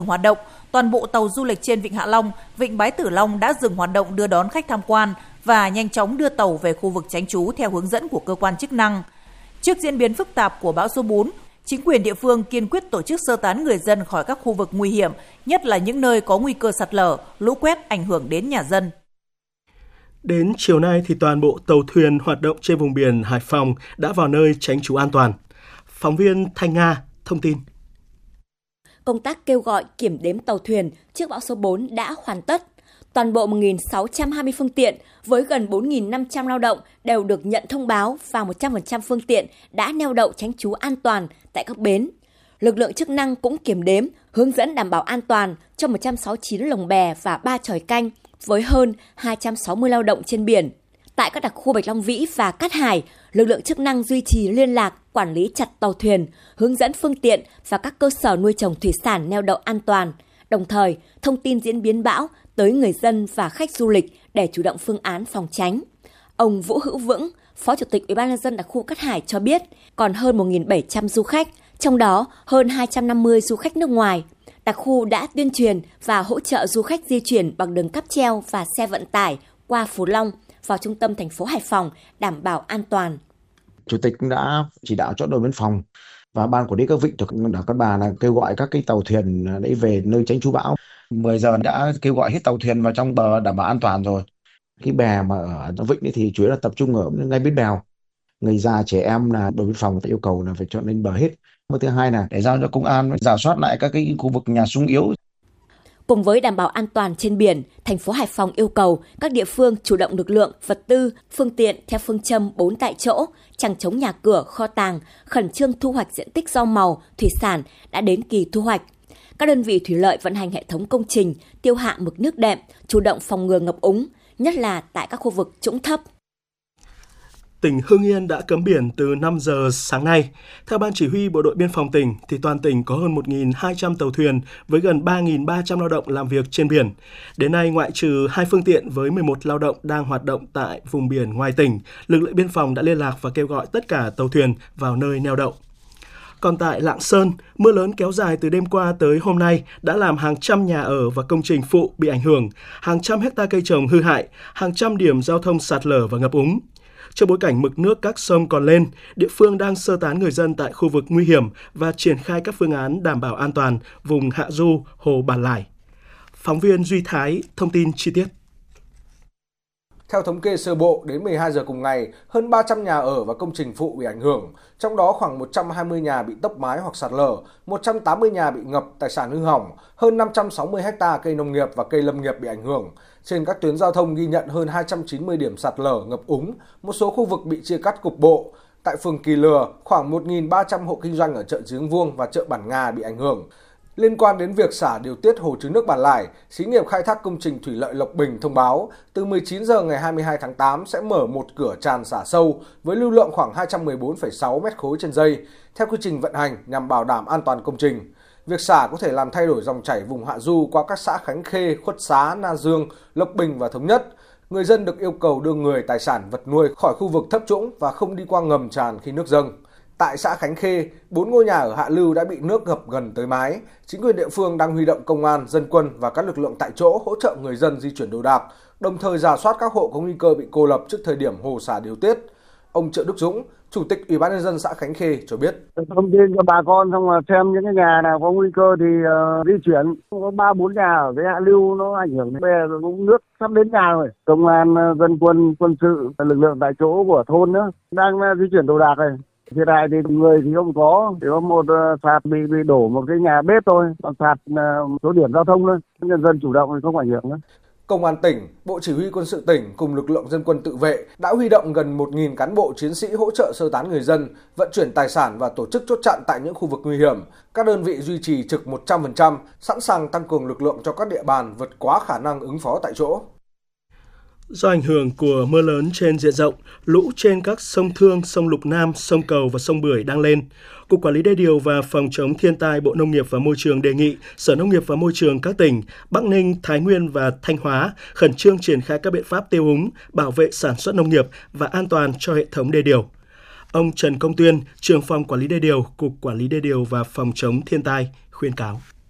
hoạt động, toàn bộ tàu du lịch trên Vịnh Hạ Long, Vịnh Bái Tử Long đã dừng hoạt động đưa đón khách tham quan và nhanh chóng đưa tàu về khu vực tránh trú theo hướng dẫn của cơ quan chức năng. Trước diễn biến phức tạp của bão số 4, chính quyền địa phương kiên quyết tổ chức sơ tán người dân khỏi các khu vực nguy hiểm, nhất là những nơi có nguy cơ sạt lở, lũ quét ảnh hưởng đến nhà dân. Đến chiều nay thì toàn bộ tàu thuyền hoạt động trên vùng biển Hải Phòng đã vào nơi tránh trú an toàn. Phóng viên Thanh Nga thông tin. Công tác kêu gọi kiểm đếm tàu thuyền trước bão số 4 đã hoàn tất. Toàn bộ 1.620 phương tiện với gần 4.500 lao động đều được nhận thông báo và 100% phương tiện đã neo đậu tránh trú an toàn tại các bến. Lực lượng chức năng cũng kiểm đếm, hướng dẫn đảm bảo an toàn cho 169 lồng bè và 3 chòi canh với hơn 260 lao động trên biển. Tại các đặc khu Bạch Long Vĩ và Cát Hải, lực lượng chức năng duy trì liên lạc, quản lý chặt tàu thuyền, hướng dẫn phương tiện và các cơ sở nuôi trồng thủy sản neo đậu an toàn, đồng thời thông tin diễn biến bão tới người dân và khách du lịch để chủ động phương án phòng tránh. Ông Vũ Hữu Vững, Phó Chủ tịch Ủy ban nhân dân đặc khu Cát Hải cho biết, còn hơn 1.700 du khách, trong đó hơn 250 du khách nước ngoài. Đặc khu đã tuyên truyền và hỗ trợ du khách di chuyển bằng đường cáp treo và xe vận tải qua Phú Long vào trung tâm thành phố Hải Phòng đảm bảo an toàn. Chủ tịch đã chỉ đạo cho đồn biên phòng và ban quản lý các vịnh thuộc đảo Cát Bà là kêu gọi các cái tàu thuyền để về nơi tránh trú bão. 10 giờ đã kêu gọi hết tàu thuyền vào trong bờ đảm bảo an toàn rồi. Cái bè mà ở vịnh ấy thì chủ yếu là tập trung ở ngay bên bèo. Người già trẻ em là đồn biên phòng phải yêu cầu là phải chọn lên bờ hết. Thứ hai là để giao cho công an rà soát lại các cái khu vực nhà sung yếu. Cùng với đảm bảo an toàn trên biển, thành phố Hải Phòng yêu cầu các địa phương chủ động lực lượng, vật tư, phương tiện theo phương châm 4 tại chỗ, chẳng chống nhà cửa, kho tàng, khẩn trương thu hoạch diện tích rau màu, thủy sản đã đến kỳ thu hoạch. Các đơn vị thủy lợi vận hành hệ thống công trình, tiêu hạ mực nước đệm, chủ động phòng ngừa ngập úng, nhất là tại các khu vực trũng thấp. Tỉnh Hưng Yên đã cấm biển từ 5 giờ sáng nay. Theo Ban Chỉ huy Bộ đội Biên phòng tỉnh, thì toàn tỉnh có hơn 1.200 tàu thuyền với gần 3.300 lao động làm việc trên biển. Đến nay, ngoại trừ 2 phương tiện với 11 lao động đang hoạt động tại vùng biển ngoài tỉnh, lực lượng biên phòng đã liên lạc và kêu gọi tất cả tàu thuyền vào nơi neo đậu. Còn tại Lạng Sơn, mưa lớn kéo dài từ đêm qua tới hôm nay đã làm hàng trăm nhà ở và công trình phụ bị ảnh hưởng, hàng trăm hecta cây trồng hư hại, hàng trăm điểm giao thông sạt lở và ngập úng. Trong bối cảnh mực nước các sông còn lên, địa phương đang sơ tán người dân tại khu vực nguy hiểm và triển khai các phương án đảm bảo an toàn vùng hạ du, hồ Bản Lải. Phóng viên Duy Thái thông tin chi tiết. Theo thống kê sơ bộ, đến 12 giờ cùng ngày, hơn 300 nhà ở và công trình phụ bị ảnh hưởng, trong đó khoảng 120 nhà bị tốc mái hoặc sạt lở, 180 nhà bị ngập, tài sản hư hỏng, hơn 560 ha cây nông nghiệp và cây lâm nghiệp bị ảnh hưởng. Trên các tuyến giao thông ghi nhận hơn 290 điểm sạt lở, ngập úng, một số khu vực bị chia cắt cục bộ. Tại phường Kỳ Lừa, khoảng 1.300 hộ kinh doanh ở chợ Giếng Vuông và chợ Bản Ngà bị ảnh hưởng. Liên quan đến việc xả điều tiết hồ chứa nước Bản Lải, xí nghiệp khai thác công trình thủy lợi Lộc Bình thông báo từ 19 giờ ngày 22 tháng 8 sẽ mở một cửa tràn xả sâu với lưu lượng khoảng 214,6 mét khối trên giây theo quy trình vận hành nhằm bảo đảm an toàn công trình. Việc xả có thể làm thay đổi dòng chảy vùng hạ du qua các xã Khánh Khê, Khuất Xá, Na Dương, Lộc Bình và Thống Nhất. Người dân được yêu cầu đưa người, tài sản, vật nuôi khỏi khu vực thấp trũng và không đi qua ngầm tràn khi nước dâng. Tại xã Khánh Khê, 4 ngôi nhà ở hạ lưu đã bị nước ngập gần tới mái. Chính quyền địa phương đang huy động công an, dân quân và các lực lượng tại chỗ hỗ trợ người dân di chuyển đồ đạc, đồng thời rà soát các hộ có nguy cơ bị cô lập trước thời điểm hồ xả điều tiết. Ông Triệu Đức Dũng, Chủ tịch Ủy ban nhân dân xã Khánh Khê cho biết. Thông tin cho bà con xong là xem những cái nhà nào có nguy cơ thì di chuyển. Có 3-4 nhà ở cái hạ lưu nó ảnh hưởng đến bè cũng nước sắp đến nhà rồi. Công an, dân quân, quân sự, lực lượng tại chỗ của thôn nữa đang di chuyển đồ đạc này. Thiệt hại thì người thì không có, chỉ có một sạt bị đổ một cái nhà bếp thôi, còn sạt số điểm giao thông thôi. Nhân dân chủ động thì không ảnh hưởng nữa. Công an tỉnh, Bộ Chỉ huy Quân sự tỉnh cùng lực lượng dân quân tự vệ đã huy động gần 1.000 cán bộ chiến sĩ hỗ trợ sơ tán người dân, vận chuyển tài sản và tổ chức chốt chặn tại những khu vực nguy hiểm. Các đơn vị duy trì trực 100%, sẵn sàng tăng cường lực lượng cho các địa bàn vượt quá khả năng ứng phó tại chỗ. Do ảnh hưởng của mưa lớn trên diện rộng, lũ trên các sông Thương, sông Lục Nam, sông Cầu và sông Bưởi đang lên. Cục Quản lý Đê điều và Phòng chống thiên tai Bộ Nông nghiệp và Môi trường đề nghị Sở Nông nghiệp và Môi trường các tỉnh Bắc Ninh, Thái Nguyên và Thanh Hóa khẩn trương triển khai các biện pháp tiêu úng, bảo vệ sản xuất nông nghiệp và an toàn cho hệ thống đê điều. Ông Trần Công Tuyên, Trưởng phòng Quản lý Đê điều, Cục Quản lý Đê điều và Phòng chống thiên tai khuyến cáo.